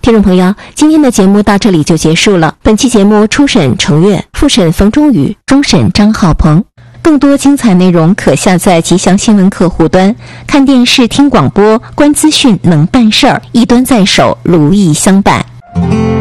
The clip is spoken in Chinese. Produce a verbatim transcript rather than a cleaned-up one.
听众朋友，今天的节目到这里就结束了。本期节目初审程月，复审冯中宇，终审张浩鹏。更多精彩内容可下载吉祥新闻客户端，看电视、听广播、观资讯能办事儿，一端在手，如意相伴。